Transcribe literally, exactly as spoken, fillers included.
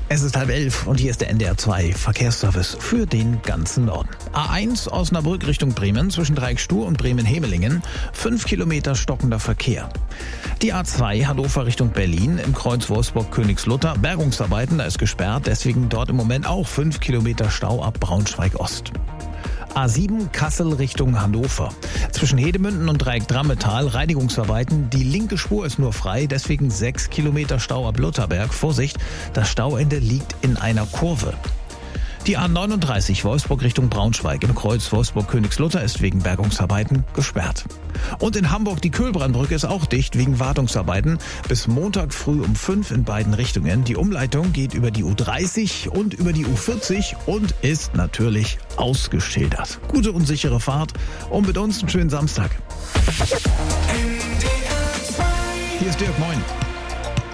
Es ist halb elf und hier ist der N D R zwei Verkehrsservice für den ganzen Norden. A eins Osnabrück Richtung Bremen zwischen Dreieckstuhl und Bremen-Hemelingen. Fünf Kilometer stockender Verkehr. Die A zwei Hannover Richtung Berlin im Kreuz Wolfsburg-Königslutter. Bergungsarbeiten, da ist gesperrt, deswegen dort im Moment auch fünf Kilometer Stau ab Braunschweig-Ost. A sieben Kassel Richtung Hannover. Zwischen Hedemünden und Dreieck Drammetal Reinigungsarbeiten. Die linke Spur ist nur frei, deswegen sechs Kilometer Stau ab Lutherberg. Vorsicht, das Stauende liegt in einer Kurve. Die A neununddreißig Wolfsburg Richtung Braunschweig im Kreuz Wolfsburg-Königslutter ist wegen Bergungsarbeiten gesperrt. Und in Hamburg die Köhlbrandbrücke ist auch dicht wegen Wartungsarbeiten. Bis Montag früh um fünf in beiden Richtungen. Die Umleitung geht über die U dreißig und über die U vierzig und ist natürlich ausgeschildert. Gute und sichere Fahrt und mit uns einen schönen Samstag. Hier ist Dirk, moin.